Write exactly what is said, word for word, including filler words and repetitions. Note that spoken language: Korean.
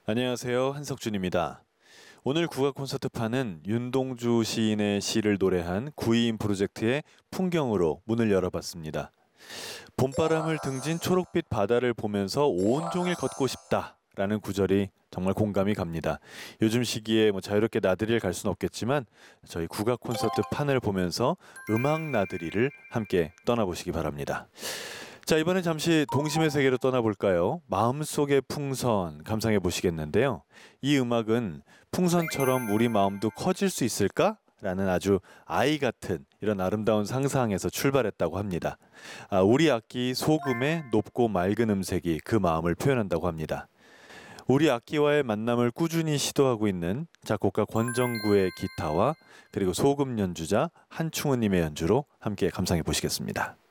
안녕하세요. 한석준입니다. 오늘 국악 콘서트판은 윤동주 시인의 시를 노래한 구이인 프로젝트의 풍경으로 문을 열어봤습니다. 봄바람을 등진 초록빛 바다를 보면서 온종일 걷고 싶다라는 구절이 정말 공감이 갑니다. 요즘 시기에 뭐 자유롭게 나들이를 갈 수는 없겠지만 저희 국악 콘서트 판을 보면서 음악 나들이를 함께 떠나보시기 바랍니다. 자, 이번엔 잠시 동심의 세계로 떠나볼까요? 마음속의 풍선 감상해 보시겠는데요. 이 음악은 풍선처럼 우리 마음도 커질 수 있을까? 라는 아주 아이 같은 이런 아름다운 상상에서 출발했다고 합니다. 아, 우리 악기 소금의 높고 맑은 음색이 그 마음을 표현한다고 합니다. 우리 악기와의 만남을 꾸준히 시도하고 있는 작곡가 권정구의 기타와 그리고 소금 연주자 한충은님의 연주로 함께 감상해 보시겠습니다.